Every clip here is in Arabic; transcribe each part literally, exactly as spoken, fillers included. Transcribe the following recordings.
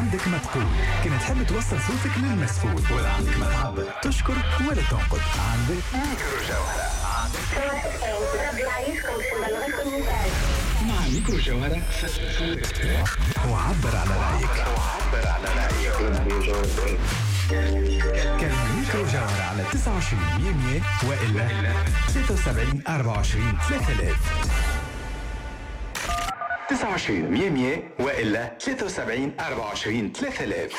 عندك ما تقول، كنت تحب توصل صوتك للمسؤول، ولا عندك ما تعبر، تشكر ولا تنقد، عندك ميكرو جوهرة. مع ميكرو جوهرة وعبر على رأيك. وعبر على رأيك. كان ميكرو جوهرة على تسعة وعشرين مية مية وإلا ثلاثة وسبعين أربعة وعشرين ثلاثة آلاف. تسعة وعشرين مية مية وإلا ثلاثة وسبعين أربعة وعشرين ثلاثة آلاف.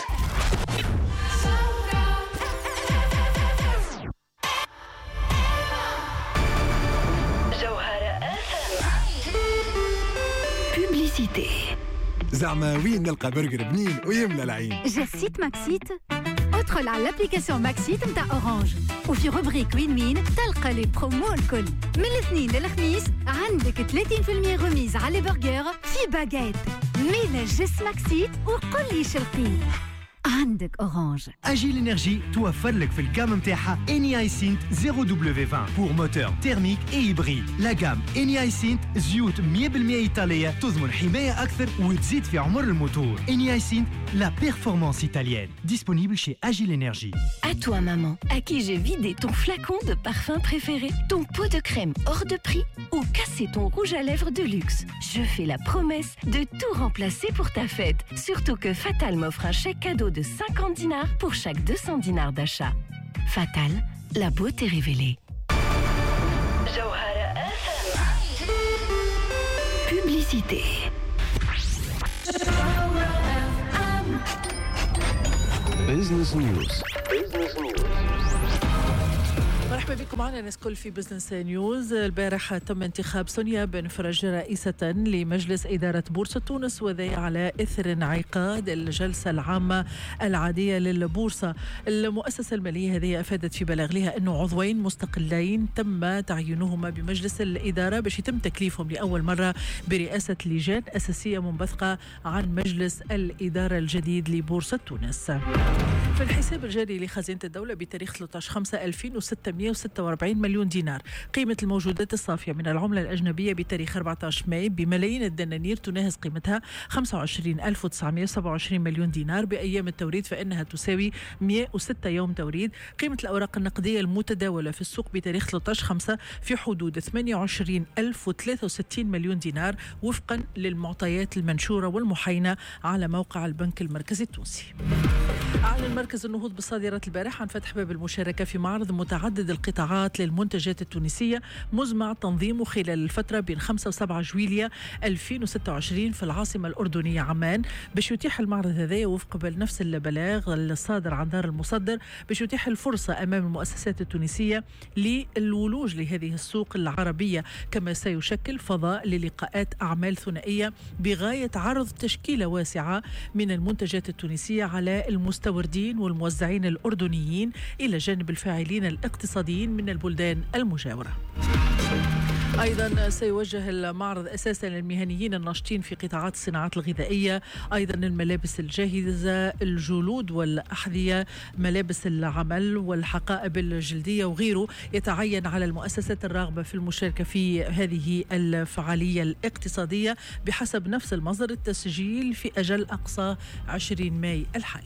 زعما وين نلقى برجر بنين ويملى العين؟ جسيت ماكسيت؟ ادخل على الابليكاسيون ماكسيت نتاع اورانج وفي روبريك وين مين تلقى لي برومو الكل. من الاثنين للخميس عندك ثلاثين بالمية رميز على برجر في باجيت. ميلا جس ماكسيت وقل لي شلقيت. عندك اورانج. اجيل انرجي توفر لك في الكام متاعها اني هايسنت زيرو دبليو عشرين بور موتور تيرميك اي هيبريد. لا جام اني هايسنت زيوت مية بالمية ايطاليه تضمن حمايه اكثر وتزيد في عمر الموتور. اني هايسنت لا بيرفورمانس italienne. Disponible chez Agile Energy. À toi maman, à qui j'ai vidé ton flacon de parfum préféré, ton pot de crème hors de prix ou cassé ton rouge à lèvres de luxe. Je fais la promesse de tout remplacer pour ta fête. Surtout que Fatal m'offre un chèque cadeau de cinquante dinars pour chaque deux cents dinars d'achat. Fatal, la beauté révélée. Publicité. Business News. Business News. مرحبا بكم معنا ناس كل في بزنس نيوز. البارحة تم انتخاب سونيا بن فرج رئيسة لمجلس إدارة بورصة تونس، وذي على إثر انعقاد الجلسة العامة العادية للبورصة. المؤسسة المالية هذه أفادت في بلاغ لها أنه عضوين مستقلين تم تعيينهما بمجلس الإدارة باش يتم تكليفهم لأول مرة برئاسة لجان أساسية منبثقة عن مجلس الإدارة الجديد لبورصة تونس. في الحساب الجاري لخزينة الدولة بتاريخ ثلاثة عشر خمسة ألفين وستمائة وستة وأربعين مليون دينار. قيمة الموجودات الصافية من العملة الأجنبية بتاريخ أربعة عشر ماي بملايين الدنانير تناهز قيمتها خمسة وعشرين ألف وتسعمائة وسبعة وعشرين مليون دينار. بأيام التوريد فإنها تساوي مئة وستة يوم توريد. قيمة الأوراق النقدية المتداولة في السوق بتاريخ ثلاثة عشر خمسة في حدود ثمانية وعشرين ألف وثلاثة وستين مليون دينار وفقا للمعطيات المنشورة والمحينة على موقع البنك المركزي التونسي. أعلن مركز النهوض بالصادرات البارحة عن فتح باب المشاركة في معرض متعدد القطاعات للمنتجات التونسية مزمع تنظيمه خلال الفترة بين خمسة وسبعة جويلية ألفين وستة وعشرين في العاصمة الأردنية عمان، باش يتيح المعرض هذا وفق نفس البلاغ الصادر عن دار المصدر باش يتيح الفرصة أمام المؤسسات التونسية للولوج لهذه السوق العربية، كما سيشكل فضاء للقاءات أعمال ثنائية بغاية عرض تشكيلة واسعة من المنتجات التونسية على المستوردين والموزعين الأردنيين إلى جانب الفاعلين الاقتصاديين من البلدان المجاورة. أيضا سيوجه المعرض أساسا للمهنيين الناشطين في قطاعات الصناعات الغذائية، أيضا الملابس الجاهزة، الجلود والأحذية، ملابس العمل والحقائب الجلدية وغيره. يتعين على المؤسسات الراغبة في المشاركة في هذه الفعالية الاقتصادية بحسب نفس المصدر التسجيل في أجل أقصى عشرين ماي الحالي.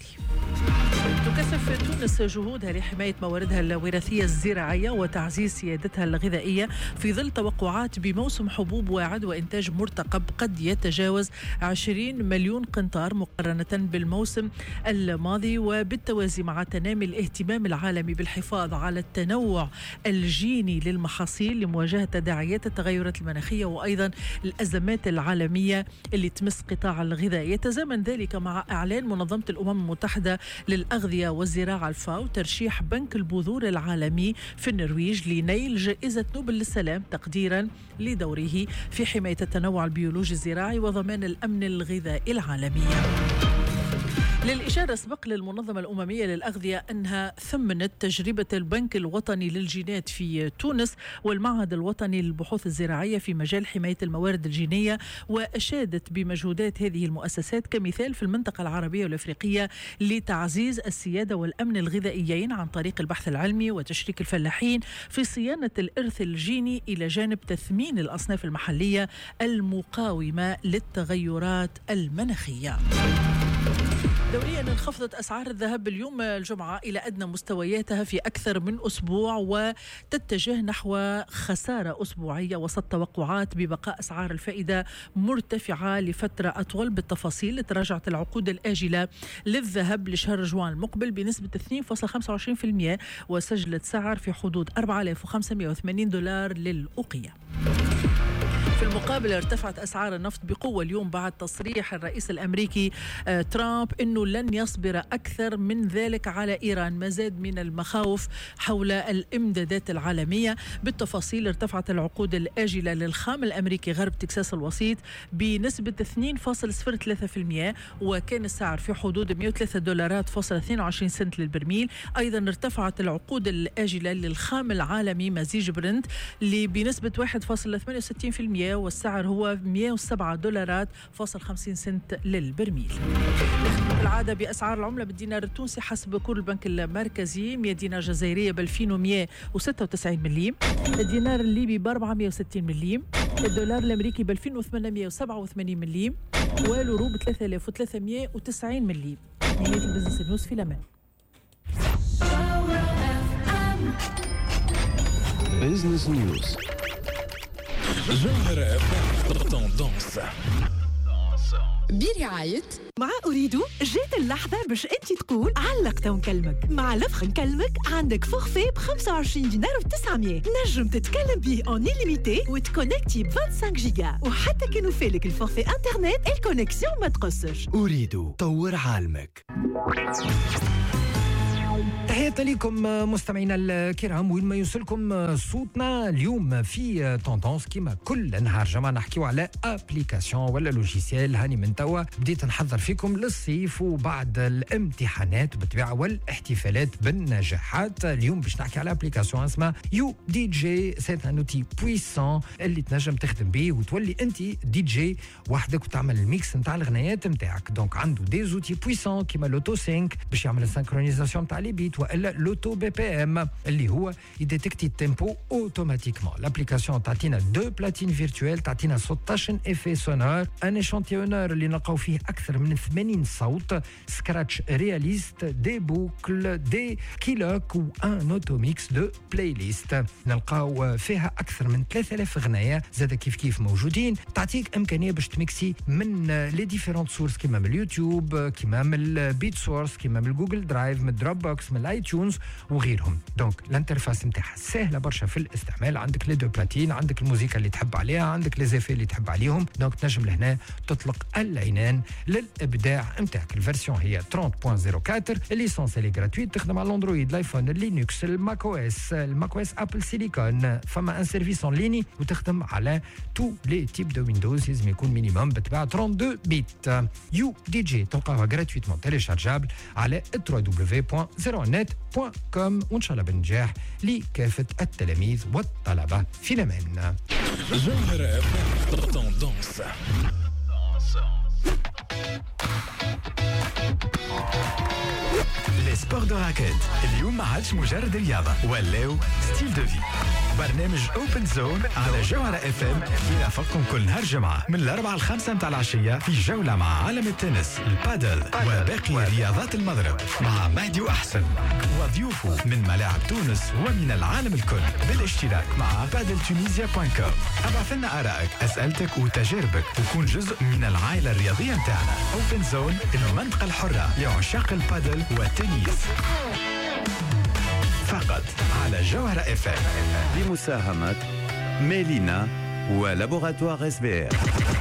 تكثف تونس جهودها لحماية مواردها الوراثية الزراعية وتعزيز سيادتها الغذائية في ظل توقعات بموسم حبوب واعد وإنتاج مرتقب قد يتجاوز عشرين مليون قنطار مقارنة بالموسم الماضي، وبالتوازي مع تنامي الاهتمام العالمي بالحفاظ على التنوع الجيني للمحاصيل لمواجهة تداعيات التغيرات المناخية وأيضا الأزمات العالمية اللي تمس قطاع الغذاء. يتزامن ذلك مع إعلان منظمة الأمم المتحدة للأغذية والزراعة الفاو ترشيح بنك البذور العالمي في النرويج لنيل جائزة نوبل للسلام تقديرا لدوره في حماية التنوع البيولوجي الزراعي وضمان الأمن الغذائي العالمي. للإشارة سبق للمنظمة الأممية للأغذية أنها ثمنت تجربة البنك الوطني للجينات في تونس والمعهد الوطني للبحوث الزراعية في مجال حماية الموارد الجينية، وأشادت بمجهودات هذه المؤسسات كمثال في المنطقة العربية والأفريقية لتعزيز السيادة والأمن الغذائيين عن طريق البحث العلمي وتشريك الفلاحين في صيانة الإرث الجيني إلى جانب تثمين الأصناف المحلية المقاومة للتغيرات المناخية. دوليا انخفضت أسعار الذهب اليوم الجمعة إلى أدنى مستوياتها في أكثر من أسبوع، وتتجه نحو خسارة أسبوعية وسط توقعات ببقاء أسعار الفائدة مرتفعة لفترة أطول. بالتفاصيل، تراجعت العقود الآجلة للذهب لشهر جوان المقبل بنسبة اثنين فاصلة خمسة وعشرين بالمئة وسجلت سعر في حدود أربعة آلاف وخمسمئة وثمانين دولار للأوقية. في المقابل، ارتفعت أسعار النفط بقوة اليوم بعد تصريح الرئيس الأمريكي ترامب أنه لن يصبر أكثر من ذلك على إيران، مزاد من المخاوف حول الإمدادات العالمية. بالتفاصيل، ارتفعت العقود الآجلة للخام الأمريكي غرب تكساس الوسيط بنسبة اثنين فاصلة صفر ثلاثة بالمئة وكان السعر في حدود مئة وثلاثة دولارات فاصلة اثنين وعشرين سنت للبرميل. أيضا ارتفعت العقود الآجلة للخام العالمي مزيج برنت بنسبة واحد فاصلة ثمانية وستين بالمئة والسعر هو مئة وسبعة دولارات فاصل خمسين سنت للبرميل. العادة بأسعار العملة بالدينار التونسي حسب كور البنك المركزي: مئة دينار جزائرية ب ألفين ومئة وستة وتسعين مليم، الدينار الليبي ب أربعمئة وستين مليم، الدولار الأمريكي ب ألفين وثمانمئة وسبعة وثمانين مليم، واليورو ب ثلاثة آلاف وثلاثمئة وتسعين مليم. نهاية البزنس نيوز في الأمان. بزنس نيوز. جوهرة تندونس برعاية مع أريد. جات اللحظة باش أنت تقول علقت ونكلمك. مع لفخ نكلمك عندك فورفي ب خمسة وعشرين دينار وتسعمية، نجم تتكلم بيه اون إليميتي وتكونكتي ب خمسة وعشرين جيجا، وحتى كانوا فالك الفورفي انترنت الكونكسيون ما تقصش. أريد طور عالمك. تحياتي لكم مستمعينا الكرام، وين ما يوصلكم صوتنا اليوم في توندونس كيما كل نهار جمعة نحكيو على ابليكاسيون ولا لوجيسيال. هاني من توا بديت نحضر فيكم للصيف وبعد الامتحانات بالطبيعة والاحتفالات بالنجاحات. اليوم باش نحكي على ابليكاسيون اسمها يو دي جي. سي ان اوتي بويسون اللي تنجم تخدم به وتولي انت دي جي وحدك وتعمل الميكس نتاع الغنايات نتاعك. دونك عنده دي زوتي بويسون كيما لوتو سينك باش يعمل السينكرونيزاسيون نتاع لي بيت، والا لوتو بي بي ام اللي هو يديتكتي التيمبو اوتوماتيكمون. الابليكاسيون تعطينا دو بلاتين فيرتوال، تعطينا ستة عشر افي سونور، ان اشانتيونور اللي نلقاو فيه اكثر من ثمانين صوت، سكراتش رياليست، دي بوكل، دي كيلوك وان اوتوميكس دو بلاي ليست. نلقاو فيها اكثر من ثلاثة آلاف غنايه زاد كيف كيف موجودين. تعطيك امكانيه باش تميكسي من لي ديفيرونت سورس كيما من اليوتيوب، كيما من البيت سورس، كيما من جوجل درايف، من دروب بوكس، من الاي تيونز وغيرهم. دونك الانترفاس نتاعها سهله برشا في الاستعمال. عندك لي دو بلاتين، عندك الموسيقى اللي تحب عليها، عندك لي زيفي اللي تحب عليهم. دونك تنجم لهنا تطلق العنان للابداع نتاعك. الفيرسيون هي ثلاثين نقطة أربعة، الليسونس اللي غراتويت، تخدم على الاندرويد، الايفون، اللينكس، الماك او اس، الماك او اس ابل سيليكون. فما ان سيرفيس اون ليني وتخدم على تو لي تيب دو ويندوز، لازم يكون مينيموم بتباع اثنين وثلاثين بيت. يو دي جي تلقاها غراتويتمون تيليشارجابل على دبليو دبليو دبليو دوت زيرو نت دوت كوم، وان شاء الله بالنجاح لكافه التلاميذ والطلبه في الامان. جوهرة تندونس. لي سبور دو راكيت اليوم ما عادش مجرد رياضه، ولاو ستيل دو في. برنامج اوبن زون على جوهرة اف ام يرافقكم كل نهار جمعه من الأربعة الخامسة متاع العشيه في جوله مع عالم التنس، البادل وباقي رياضات المضرب مع مهدي وأحسن وضيوفه من ملاعب تونس ومن العالم الكل بالاشتراك مع بادل تونيزيا دوت كوم. ابعث لنا ارائك، اسئلتك وتجاربك وكون جزء من العائله الرياضيه نتاعنا. اوبن زون المنطقه الحره لعشاق البادل والتنس، فقط على جوهرة اف ام بمساهمة ميلينا ولابوراتوار اس بي ار.